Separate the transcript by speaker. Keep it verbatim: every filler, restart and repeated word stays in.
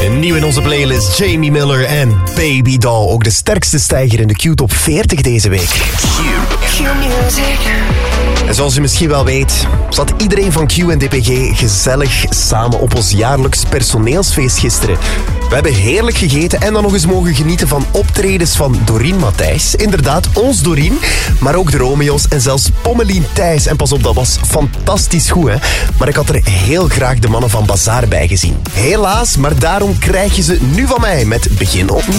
Speaker 1: Nieuw in onze playlist Jamie Miller en Baby Doll. Ook de sterkste stijger in de Q-top veertig deze week.
Speaker 2: Q-music.
Speaker 1: En zoals u misschien wel weet, zat iedereen van Q en D P G gezellig samen op ons jaarlijks personeelsfeest gisteren. We hebben heerlijk gegeten en dan nog eens mogen genieten van optredens van Doreen Matthijs. Inderdaad, ons Doreen, maar ook de Romeo's en zelfs Pommelien Thijs. En pas op, dat was fantastisch goed, hè? Maar ik had er heel graag de mannen van Bazaar bij gezien. Helaas, maar daarom krijg je ze nu van mij met Begin Opnieuw.